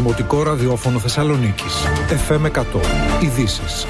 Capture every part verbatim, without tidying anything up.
Δημοτικό Ραδιόφωνο Θεσσαλονίκης. εφ εμ εκατό. Ειδήσεις.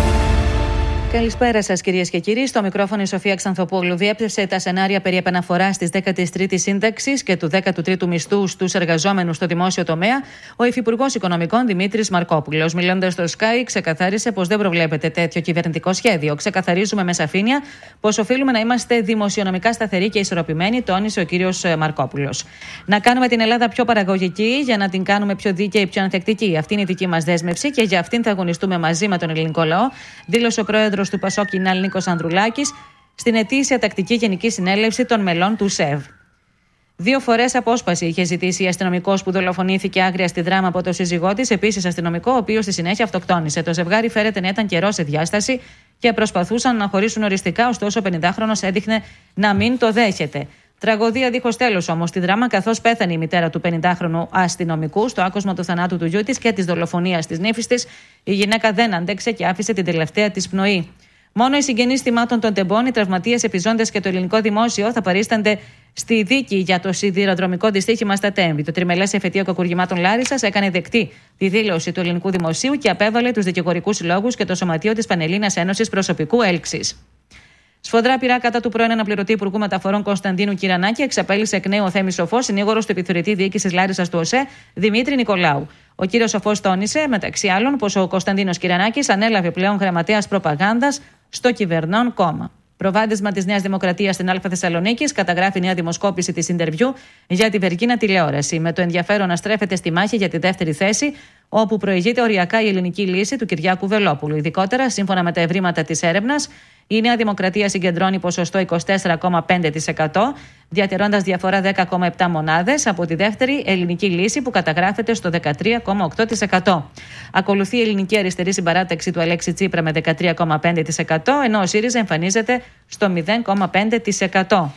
Καλησπέρα σας, κυρίες και κύριοι. Στο μικρόφωνο η Σοφία Ξανθοπούλου. Διέπτευσε τα σενάρια περί επαναφοράς της δέκατης τρίτης σύνταξης και του δέκατου τρίτου μισθού στους εργαζόμενους στο δημόσιο τομέα ο Υφυπουργός Οικονομικών Δημήτρης Μαρκόπουλος. Μιλώντας στο Sky, ξεκαθάρισε πως δεν προβλέπεται τέτοιο κυβερνητικό σχέδιο. Ξεκαθαρίζουμε με σαφήνεια πως οφείλουμε να είμαστε δημοσιονομικά σταθεροί και ισορροπημένοι, τόνισε ο κύριος Μαρκόπουλος. Να κάνουμε την Ελλάδα πιο παραγωγική για να την κάνουμε πιο δίκαιη, πιο ανθεκτική. Αυτή είναι η δική μας δέσμευση και για αυτήν θα αγωνιστούμε μαζί με τον ελληνικό λαό, δήλωσε ο πρόεδρος του Πασόκ Κινάλ Νίκος Ανδρουλάκης στην ετήσια τακτική γενική συνέλευση των μελών του ΣΕΒ. Δύο φορές απόσπαση είχε ζητήσει η αστυνομικός που δολοφονήθηκε άγρια στη Δράμα από το σύζυγό της, επίσης αστυνομικό, ο οποίος στη συνέχεια αυτοκτόνησε. Το ζευγάρι φέρεται να ήταν καιρό σε διάσταση και προσπαθούσαν να χωρίσουν οριστικά, ωστόσο ο πενηντάχρονος έδειχνε να μην το δέχεται. Τραγωδία δίχως τέλος όμως στη Δράμα, καθώς πέθανε η μητέρα του πενηντάχρονου αστυνομικού στο άκουσμα του θανάτου του γιού της και της δολοφονίας της νύφης της. Η γυναίκα δεν αντέξε και άφησε την τελευταία της πνοή. Μόνο οι συγγενείς θυμάτων των τεμπών, οι τραυματίες, επιζώντες και το ελληνικό δημόσιο θα παρίστανται στη δίκη για το σιδηροδρομικό δυστύχημα στα Τέμβη. Το τριμελές εφετείο κακουργημάτων Λάρισσας έκανε δεκτή τη δήλωση του ελληνικού δημοσίου και απέβαλε τους δικηγορικούς συλλόγους και το σωματείο της Πανελλήνιας Ένωσης Προσωπικού Έλξης. Σφοδρά πειρά κατά του πρώην αναπληρωτή Υπουργού Μεταφορών Κωνσταντίνου Κυρανάκη εξαπέλυσε εκ νέου ο Θέμης Σοφός, συνήγορος του επιθεωρητή διοίκησης Λάρισσας του ΟΣΕ, Δημήτρη Νικολάου. Ο κύριος Σοφός τόνισε, μεταξύ άλλων, πως ο Κωνσταντίνος Κυρανάκης ανέλαβε πλέον γραμματέας προπαγάνδας στο κυβερνών κόμμα. Προβάδισμα της Νέας Δημοκρατίας στην Α Θεσσαλονίκης, καταγράφει νέα δημοσκόπηση της Ιντερβιού για τη Βεργίνα τηλεόραση. Με το ενδιαφέρον να στρέφεται στη μάχη για τη δεύτερη θέση, όπου προηγείται οριακά η ελληνική λύση του Κυριάκου Βελόπουλου. Ειδικότερα, σύμφωνα με τα ευρήματα της έρευνας, η Νέα Δημοκρατία συγκεντρώνει ποσοστό είκοσι τέσσερα κόμμα πέντε τοις εκατό, διατηρώντας διαφορά δέκα κόμμα επτά μονάδες από τη δεύτερη ελληνική λύση που καταγράφεται στο δεκατρία κόμμα οκτώ τοις εκατό. Ακολουθεί η ελληνική αριστερή συμπαράταξη του Αλέξη Τσίπρα με δεκατρία κόμμα πέντε τοις εκατό, ενώ ο ΣΥΡΙΖΑ εμφανίζεται στο μηδέν κόμμα πέντε τοις εκατό.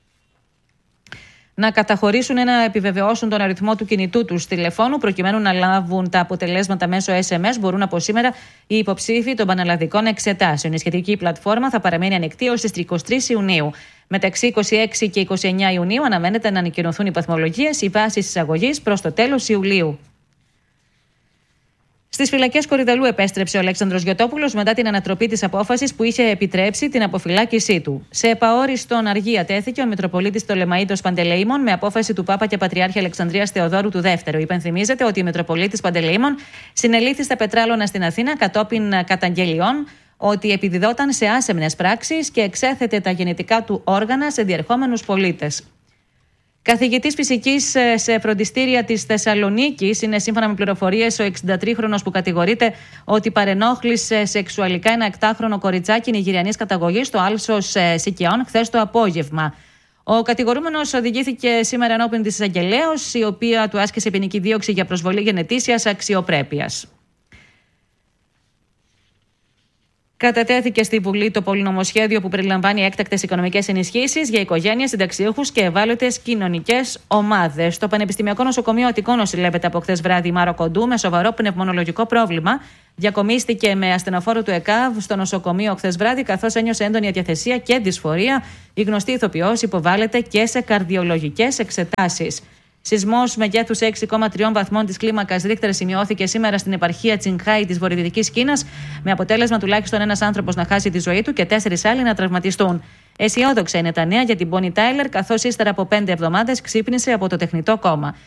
Να καταχωρήσουν ή να επιβεβαιώσουν τον αριθμό του κινητού τους τηλεφώνου προκειμένου να λάβουν τα αποτελέσματα μέσω ες εμ ες μπορούν από σήμερα οι υποψήφοι των πανελλαδικών εξετάσεων. Η σχετική πλατφόρμα θα παραμείνει ανοιχτή ως τις εικοστή τρίτη Ιουνίου. Μεταξύ είκοσι έξι και είκοσι εννέα Ιουνίου αναμένεται να ανακοινωθούν οι βαθμολογίες, οι βάσεις εισαγωγής προς το τέλος Ιουλίου. Στις φυλακές Κορυδαλλού επέστρεψε ο Αλέξανδρος Γιωτόπουλος μετά την ανατροπή της απόφασης που είχε επιτρέψει την αποφυλάκησή του. Σε επαόριστον αργία τέθηκε ο Μητροπολίτης Πτολεμαΐδος Παντελεήμων με απόφαση του Πάπα και Πατριάρχη Αλεξανδρίας Θεοδόρου του Δεύτερου. Υπενθυμίζεται ότι ο Μητροπολίτης Παντελεήμων συνελήφθη στα Πετράλωνα στην Αθήνα κατόπιν καταγγελιών ότι επιδιδόταν σε άσεμνες πράξεις και εξέθετε τα γενετικά του όργανα σε διερχόμενους πολίτες. Καθηγητής φυσικής σε φροντιστήρια της Θεσσαλονίκης είναι, σύμφωνα με πληροφορίες, ο εξηντατρίχρονος που κατηγορείται ότι παρενόχλησε σεξουαλικά ένα εκτάχρονο κοριτσάκι νιγηριανής καταγωγής στο Άλσος Σικαιών χθες το απόγευμα. Ο κατηγορούμενος οδηγήθηκε σήμερα ενώπιον της εισαγγελέως, η οποία του άσκησε ποινική δίωξη για προσβολή γενετήσιας αξιοπρέπειας. Κατατέθηκε στη Βουλή το πολυνομοσχέδιο που περιλαμβάνει έκτακτες οικονομικές ενισχύσεις για οικογένειες, συνταξιούχους και ευάλωτες κοινωνικές ομάδες. Το Πανεπιστημιακό Νοσοκομείο Αττικών νοσηλεύεται από χθες βράδυ η Μάρο Κοντού με σοβαρό πνευμονολογικό πρόβλημα. Διακομίστηκε με ασθενοφόρο του ΕΚΑΒ στο νοσοκομείο χθες βράδυ, καθώς ένιωσε έντονη αδιαθεσία και δυσφορία. Η γνωστή ηθοποιός υποβάλλεται και σε καρδιολογικές εξετάσεις. Σεισμός μεγέθους έξι κόμμα τρία βαθμών της κλίμακας Ρίχτερ σημειώθηκε σήμερα στην επαρχία Τσινγκχάι της Βορειοδυτικής Κίνας, με αποτέλεσμα τουλάχιστον ένας άνθρωπος να χάσει τη ζωή του και τέσσερις άλλοι να τραυματιστούν. Αισιόδοξα είναι τα νέα για την Μπόνι Τάιλερ, καθώς ύστερα από πέντε εβδομάδες ξύπνησε από το τεχνητό κόμμα.